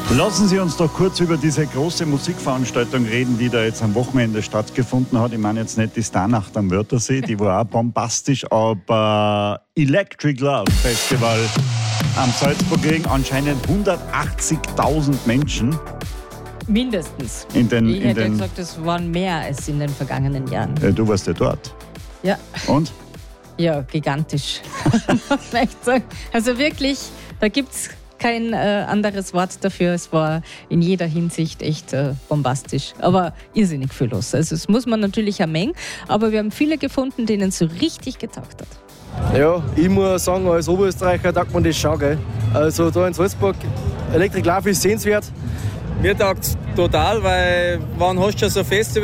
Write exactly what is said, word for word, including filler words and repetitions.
Lassen Sie uns doch kurz über diese große Musikveranstaltung reden, die da jetzt am Wochenende stattgefunden hat. Ich meine jetzt nicht die Starnacht am Wörthersee, die war auch bombastisch, aber Electric Love Festival am Salzburgring, anscheinend hundertachtzigtausend Menschen. Mindestens. In den, ich in hätte den, gesagt, es waren mehr als in den vergangenen Jahren. äh, du warst ja dort. Ja. Und? Ja, gigantisch. Also wirklich, da gibt es kein äh, anderes Wort dafür. Es war in jeder Hinsicht echt äh, bombastisch, aber irrsinnig viel los. Also es muss man natürlich auch mengen, aber wir haben viele gefunden, denen es so richtig getaugt hat. Ja, ich muss sagen, als Oberösterreicher taugt man das schon, gell? Also da in Salzburg, Electric Love ist sehenswert. Mir taugt es total, weil wann hast du schon so ein Festival